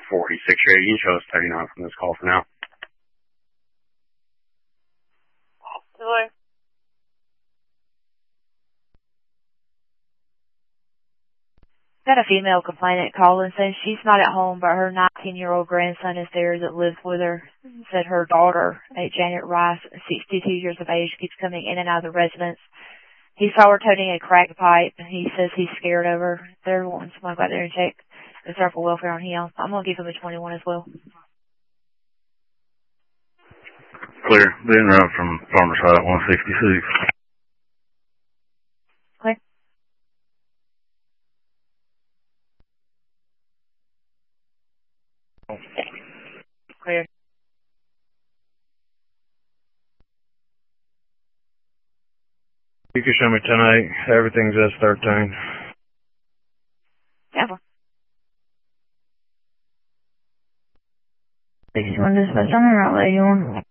46 here. You can show us 39 from this call for now. Hello. Got a female complainant calling, says she's not at home, but her 19-year-old grandson is there that lives with her. Said her daughter, Janet Rice, 62 years of age, keeps coming in and out of the residence. He saw her toting a crack pipe, and he says he's scared of her. They're wanting someone to go out there and check the circle welfare on him. I'm going to give him a 21 as well. Clear. Being route from Farmer's Hut, 166. Clear. Clear. You can show me 10-8. Everything's S13. Yeah. You want to dispatch on the route, lady?